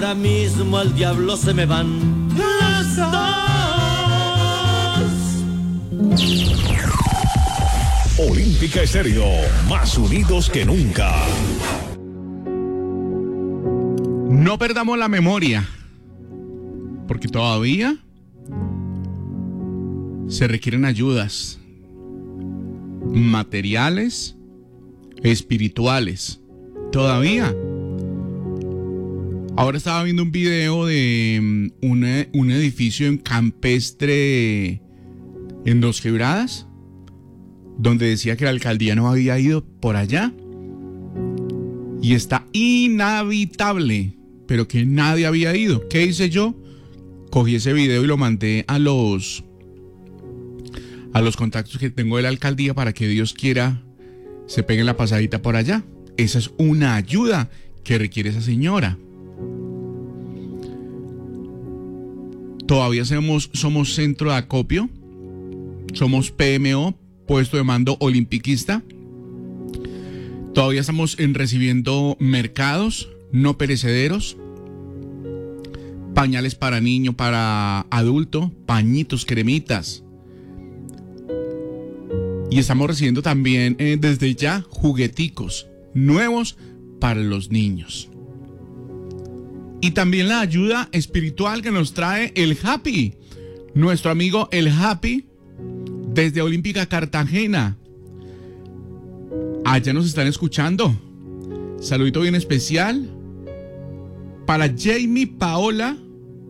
ahora mismo al diablo se me van las dos. Olímpica Estéreo, más unidos que nunca. No perdamos la memoria, porque todavía se requieren ayudas materiales, espirituales. Todavía. Ahora estaba viendo un video de un edificio en Campestre, en Dos Quebradas, donde decía que la alcaldía no había ido por allá. Y está inhabitable, pero que nadie había ido. ¿Qué hice yo? Cogí ese video y lo mandé a los contactos que tengo de la alcaldía para que Dios quiera se peguen la pasadita por allá. Esa es una ayuda que requiere esa señora. Todavía somos centro de acopio, somos PMO, puesto de mando olimpiquista. Todavía estamos recibiendo mercados no perecederos, pañales para niño, para adulto, pañitos, cremitas. Y estamos recibiendo también desde ya jugueticos nuevos para los niños. Y también la ayuda espiritual que nos trae el Happy, nuestro amigo el Happy, desde Olímpica Cartagena. Allá nos están escuchando. Saludito bien especial para Jamie Paola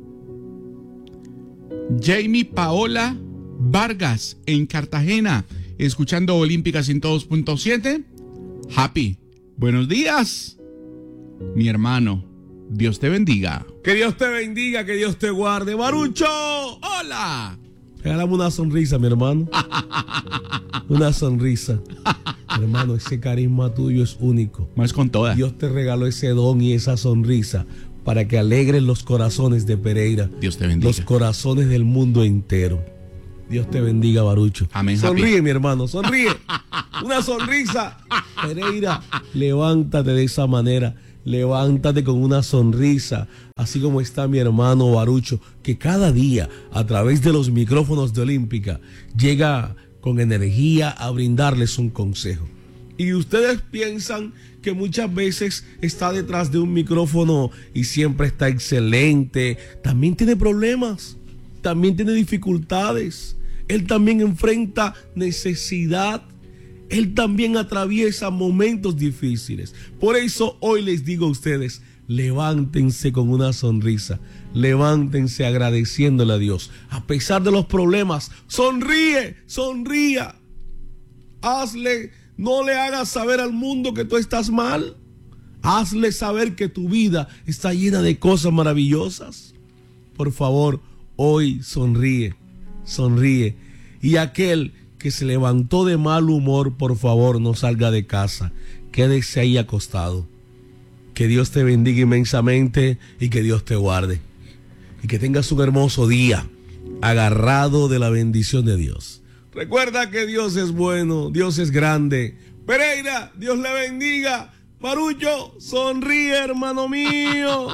Vargas en Cartagena, escuchando Olímpica 102.7. Happy, buenos días, mi hermano. Dios te bendiga. Que Dios te bendiga, que Dios te guarde. Barucho, hola. Regálame una sonrisa, mi hermano. Una sonrisa. Mi hermano, ese carisma tuyo es único. Más con toda. Dios te regaló ese don y esa sonrisa para que alegres los corazones de Pereira. Dios te bendiga. Los corazones del mundo entero. Dios te bendiga, Barucho. Amén. Sonríe, Happy. mi hermano, sonríe. Una sonrisa. Pereira, levántate de esa manera. Levántate con una sonrisa, así como está mi hermano Barucho, que cada día a través de los micrófonos de Olímpica llega con energía a brindarles un consejo. Y ustedes piensan que muchas veces está detrás de un micrófono y siempre está excelente. También tiene problemas, también tiene dificultades. Él también enfrenta necesidad. Él también atraviesa momentos difíciles. Por eso hoy les digo a ustedes, levántense con una sonrisa, levántense agradeciéndole a Dios. A pesar de los problemas, sonría. Hazle, no le hagas saber al mundo que tú estás mal. Hazle saber que tu vida está llena de cosas maravillosas. Por favor, hoy sonríe. Y aquel que se levantó de mal humor, por favor, no salga de casa. Quédese ahí acostado. Que Dios te bendiga inmensamente y que Dios te guarde. Y que tengas un hermoso día, agarrado de la bendición de Dios. Recuerda que Dios es bueno, Dios es grande. Pereira, Dios le bendiga. Barucho, sonríe, hermano mío.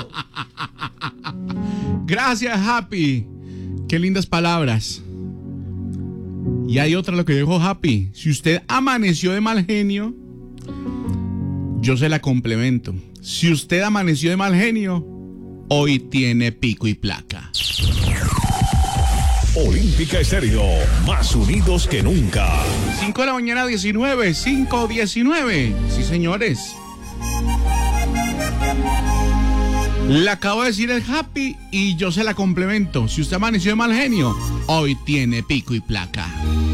Gracias, Happy. Qué lindas palabras. Y hay otra, lo que dijo Happy. Si usted amaneció de mal genio, yo se la complemento. Si usted amaneció de mal genio, hoy tiene pico y placa. Olímpica Estéreo, más unidos que nunca. 5 de la mañana, 5:19. Sí, señores. Le acabo de decir el Happy y yo se la complemento. Si usted amaneció de mal genio, hoy tiene pico y placa.